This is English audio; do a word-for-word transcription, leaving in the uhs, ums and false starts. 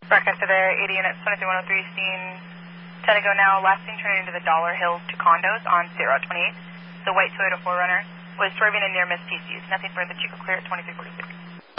Breakfast there, eighty units, twenty-three one oh three, seen ten to go now, last seen turning into the Dollar Hills to condos on State Route twenty-eight. The white Toyota four runner was swerving in near Miss T C's. Nothing further, Chico clear at twenty-three forty-six.